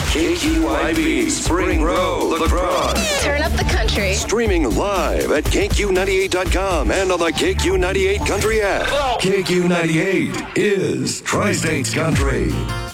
KQYB Spring Row, La Crosse. Turn up the country. Streaming live at KQ98.com and on the KQ98 Country app. KQ98 is Tri-States Country.